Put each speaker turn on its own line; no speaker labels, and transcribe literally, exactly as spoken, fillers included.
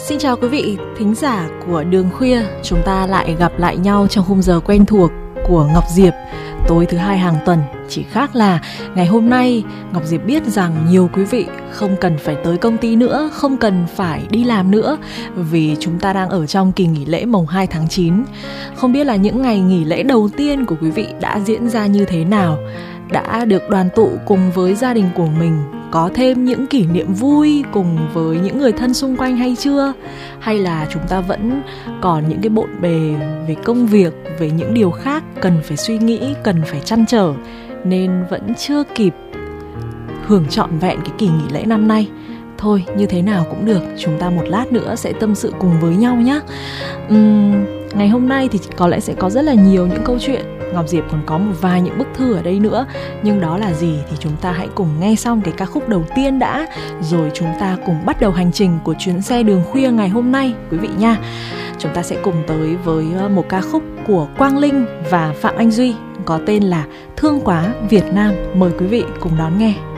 Xin chào quý vị thính giả của Đường Khuya. Chúng ta lại gặp lại nhau trong khung giờ quen thuộc của Ngọc Diệp tối thứ hai hàng tuần. Chỉ khác là ngày hôm nay Ngọc Diệp biết rằng nhiều quý vị không cần phải tới công ty nữa, không cần phải đi làm nữa, vì chúng ta đang ở trong kỳ nghỉ lễ mồng hai tháng chín. Không biết là những ngày nghỉ lễ đầu tiên của quý vị đã diễn ra như thế nào? Đã được đoàn tụ cùng với gia đình của mình, có thêm những kỷ niệm vui cùng với những người thân xung quanh hay chưa? Hay là chúng ta vẫn còn những cái bộn bề về công việc, về những điều khác cần phải suy nghĩ, cần phải trăn trở, nên vẫn chưa kịp hưởng trọn vẹn cái kỳ nghỉ lễ năm nay? Thôi, như thế nào cũng được, chúng ta một lát nữa sẽ tâm sự cùng với nhau nhé. uhm, Ngày hôm nay thì có lẽ sẽ có rất là nhiều những câu chuyện. Ngọc Diệp còn có một vài những bức thư ở đây nữa. Nhưng đó là gì thì chúng ta hãy cùng nghe xong cái ca khúc đầu tiên đã, rồi chúng ta cùng bắt đầu hành trình của chuyến xe Đường Khuya ngày hôm nay quý vị nha. Chúng ta sẽ cùng tới với một ca khúc của Quang Linh và Phạm Anh Duy có tên là Thương Quá Việt Nam. Mời quý vị cùng đón nghe.